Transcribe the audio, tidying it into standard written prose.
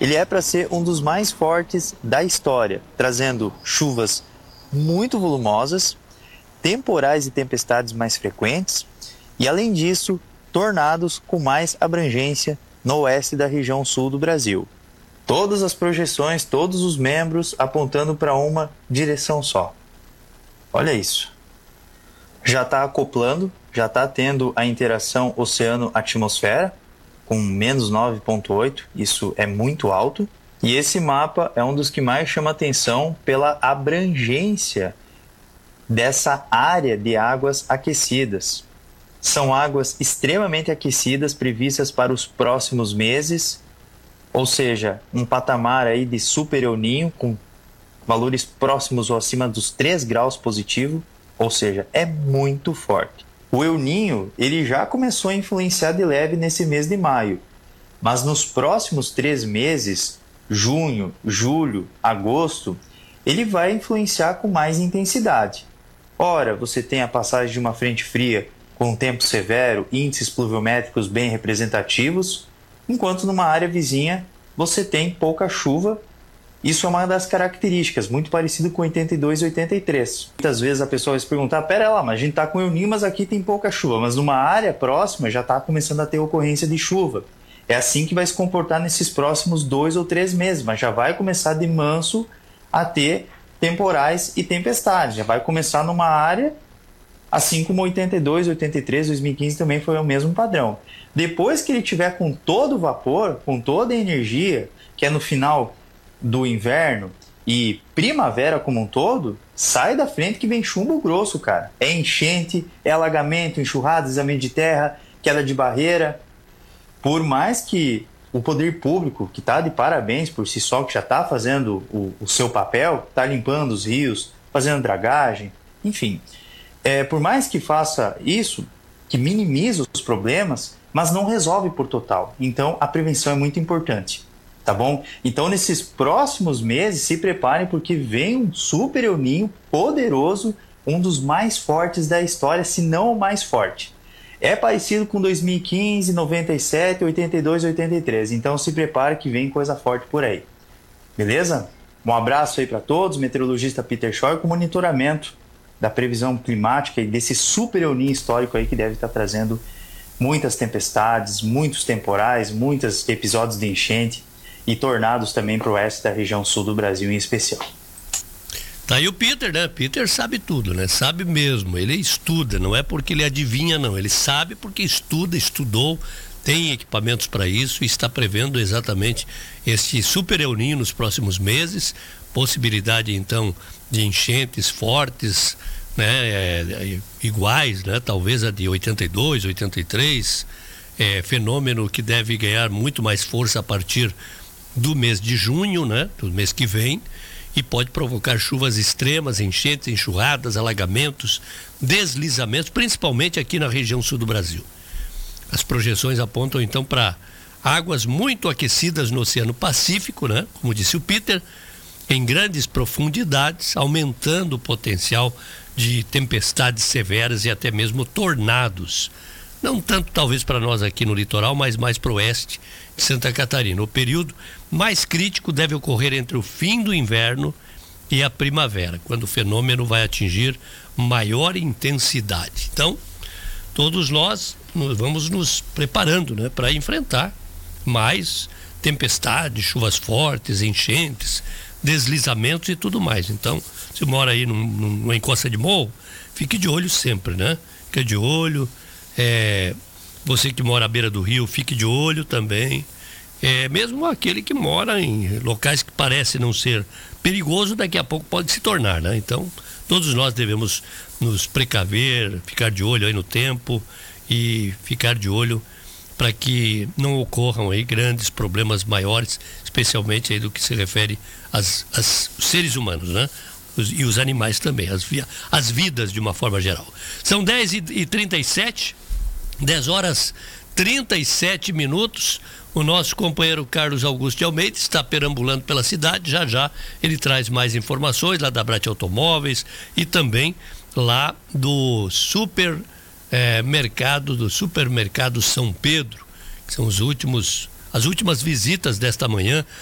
ele é para ser um dos mais fortes da história, trazendo chuvas muito volumosas, temporais e tempestades mais frequentes e, além disso, tornados com mais abrangência no oeste da região sul do Brasil. Todas as projeções, todos os membros apontando para uma direção só. Olha isso. Já está acoplando, já está tendo a interação oceano-atmosfera, com menos 9,8, isso é muito alto. E esse mapa é um dos que mais chama atenção pela abrangência dessa área de águas aquecidas. São águas extremamente aquecidas previstas para os próximos meses, ou seja, um patamar aí de super El Niño com valores próximos ou acima dos 3 graus positivo, ou seja, é muito forte. O El Niño, ele já começou a influenciar de leve nesse mês de maio, mas nos próximos 3 meses, junho, julho, agosto, ele vai influenciar com mais intensidade. Ora, você tem a passagem de uma frente fria com tempo severo, índices pluviométricos bem representativos, enquanto numa área vizinha você tem pouca chuva. Isso é uma das características, muito parecido com 82 e 83. Muitas vezes a pessoa vai se perguntar, pera lá, mas a gente está com El Niño, mas aqui tem pouca chuva. Mas numa área próxima já está começando a ter ocorrência de chuva. É assim que vai se comportar nesses próximos 2 ou 3 meses, mas já vai começar de manso a ter temporais e tempestades. Já vai começar numa área, assim como 82, 83, 2015 também foi o mesmo padrão. Depois que ele tiver com todo o vapor, com toda a energia, que é no final do inverno e primavera como um todo, sai da frente que vem chumbo grosso, cara. É enchente, é alagamento, enxurrada, deslizamento de terra, queda de barreira. Por mais que o poder público, que está de parabéns por si só, que já está fazendo o seu papel, está limpando os rios, fazendo dragagem, enfim. Por mais que faça isso, que minimiza os problemas, mas não resolve por total. Então, a prevenção é muito importante. Tá bom? Então, nesses próximos meses, se preparem porque vem um super El Niño poderoso, um dos mais fortes da história, se não o mais forte. É parecido com 2015, 97, 82, 83. Então, se prepare que vem coisa forte por aí. Beleza? Um abraço aí para todos. Meteorologista Peter Schor com monitoramento da previsão climática e desse super El Niño histórico aí que deve estar trazendo muitas tempestades, muitos temporais, muitos episódios de enchente e tornados também para o oeste da região sul do Brasil em especial. Tá aí o Peter, né? Peter sabe tudo, né? Sabe mesmo, ele estuda, não é porque ele adivinha não, ele sabe porque estuda, estudou, tem equipamentos para isso e está prevendo exatamente este super El Niño nos próximos meses, possibilidade então de enchentes fortes, né? Iguais, né? Talvez a de 82, 83, fenômeno que deve ganhar muito mais força a partir do mês de junho, né? Do mês que vem, e pode provocar chuvas extremas, enchentes, enxurradas, alagamentos, deslizamentos, principalmente aqui na região sul do Brasil. As projeções apontam então para águas muito aquecidas no Oceano Pacífico, né? Como disse o Peter, em grandes profundidades, aumentando o potencial de tempestades severas e até mesmo tornados. Não tanto talvez para nós aqui no litoral, mas mais para o oeste de Santa Catarina. O período mais crítico deve ocorrer entre o fim do inverno e a primavera, quando o fenômeno vai atingir maior intensidade. Então, todos nós vamos nos preparando, né, para enfrentar mais tempestades, chuvas fortes, enchentes, deslizamentos e tudo mais. Então, se mora aí numa encosta de morro, fique de olho sempre, né? Fique de olho. Você que mora à beira do rio, fique de olho também. Mesmo aquele que mora em locais que parecem não ser perigoso, daqui a pouco pode se tornar, né? Então, todos nós devemos nos precaver, ficar de olho aí no tempo e ficar de olho para que não ocorram aí grandes problemas maiores, especialmente aí do que se refere aos seres humanos, né? E os animais também, as vidas de uma forma geral. São 10h37, 10 horas 37 minutos. O nosso companheiro Carlos Augusto de Almeida está perambulando pela cidade. Já já ele traz mais informações lá da Brat Automóveis e também lá do supermercado São Pedro, que são as últimas visitas desta manhã